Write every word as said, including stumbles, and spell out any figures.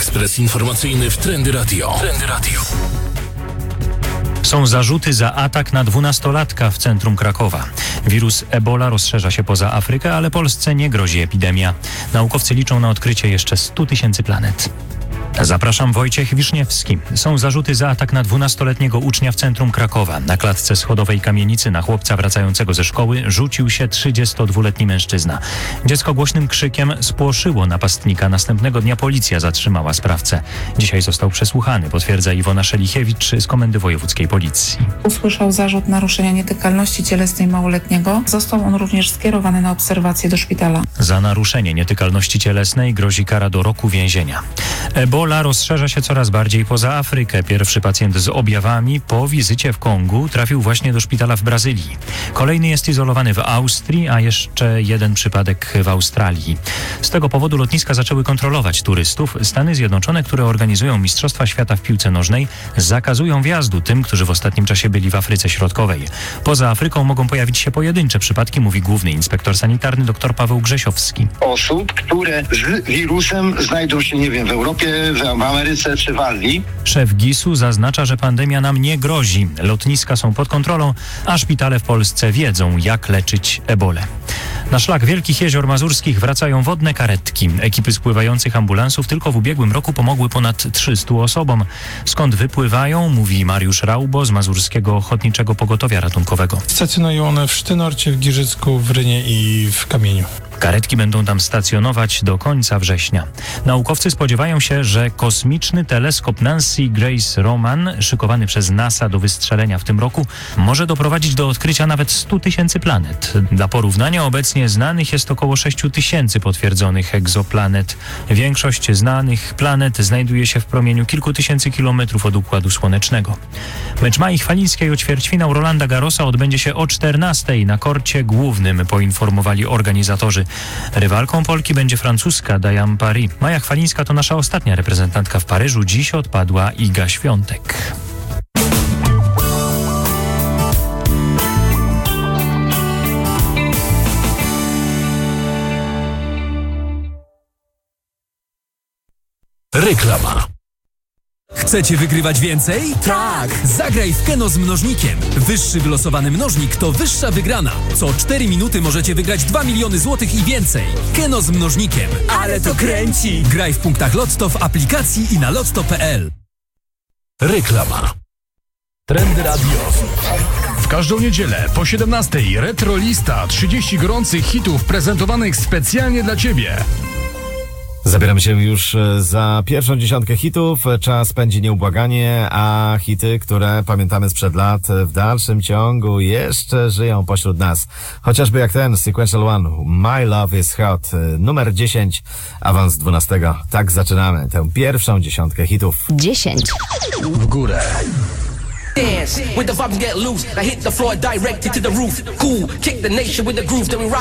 Ekspres informacyjny w Trendy Radio. Trendy Radio. Są zarzuty za atak na dwunastolatka w centrum Krakowa. Wirus Ebola rozszerza się poza Afrykę, ale Polsce nie grozi epidemia. Naukowcy liczą na odkrycie jeszcze stu tysięcy planet. Zapraszam, Wojciech Wiszniewski. Są zarzuty za atak na dwunastoletniego ucznia w centrum Krakowa. Na klatce schodowej kamienicy na chłopca wracającego ze szkoły rzucił się trzydziestodwuletni mężczyzna. Dziecko głośnym krzykiem spłoszyło napastnika. Następnego dnia policja zatrzymała sprawcę. Dzisiaj został przesłuchany, potwierdza Iwona Szelichiewicz z Komendy Wojewódzkiej Policji. Usłyszał zarzut naruszenia nietykalności cielesnej małoletniego. Został on również skierowany na obserwację do szpitala. Za naruszenie nietykalności cielesnej grozi kara do roku więzienia. Ebola rozszerza się coraz bardziej poza Afrykę. Pierwszy pacjent z objawami po wizycie w Kongu trafił właśnie do szpitala w Brazylii. Kolejny jest izolowany w Austrii, a jeszcze jeden przypadek w Australii. Z tego powodu lotniska zaczęły kontrolować turystów. Stany Zjednoczone, które organizują Mistrzostwa Świata w piłce nożnej, zakazują wjazdu tym, którzy w ostatnim czasie byli w Afryce Środkowej. Poza Afryką mogą pojawić się pojedyncze przypadki, mówi główny inspektor sanitarny dr Paweł Grzesiowski. Osób, które z wirusem znajdą się, nie wiem, w Europie, w Ameryce czy w Azji. Szef gisu zaznacza, że pandemia nam nie grozi. Lotniska są pod kontrolą, a szpitale w Polsce wiedzą, jak leczyć ebolę. Na szlak Wielkich Jezior Mazurskich wracają wodne karetki. Ekipy spływających ambulansów tylko w ubiegłym roku pomogły ponad trzystu osobom. Skąd wypływają, mówi Mariusz Raubo z Mazurskiego Ochotniczego Pogotowia Ratunkowego. Stacjonują one w Sztynorcie, w Giżycku, w Rynie i w Kamieniu. Karetki będą tam stacjonować do końca września. Naukowcy spodziewają się, że kosmiczny teleskop Nancy Grace Roman, szykowany przez NASA do wystrzelenia w tym roku, może doprowadzić do odkrycia nawet stu tysięcy planet. Dla porównania obecnie znanych jest około sześciu tysięcy potwierdzonych egzoplanet. Większość znanych planet znajduje się w promieniu kilku tysięcy kilometrów od Układu Słonecznego. Mecz Mai Chwalińskiej o ćwierćfinał Rolanda Garrosa odbędzie się o czternastej na korcie głównym, poinformowali organizatorzy. Rywalką Polki będzie francuska Diane Paris. Maja Chwalińska to nasza ostatnia reprezentantka w Paryżu. Dziś odpadła Iga Świątek. Reklama. Chcecie wygrywać więcej? Tak! Zagraj w Keno z mnożnikiem. Wyższy wylosowany mnożnik to wyższa wygrana. Co cztery minuty możecie wygrać dwa miliony złotych i więcej. Keno z mnożnikiem. Ale to kręci! Graj w punktach Lotto w aplikacji i na lotto kropka p l. Reklama. Trendy Radio. W każdą niedzielę po siedemnastej Retro Lista. trzydzieści gorących hitów prezentowanych specjalnie dla Ciebie. Zabieramy się już za pierwszą dziesiątkę hitów. Czas pędzi nieubłaganie, a hity, które pamiętamy sprzed lat, w dalszym ciągu jeszcze żyją pośród nas. Chociażby jak ten Sequential One, My Love is Hot, numer dziesięć, awans dwunastego. Tak zaczynamy tę pierwszą dziesiątkę hitów. dziesięć. W górę. Dance with the vibes get loose. I hit the floor directed to the roof. Cool, kick the nation with the groove. Then we rock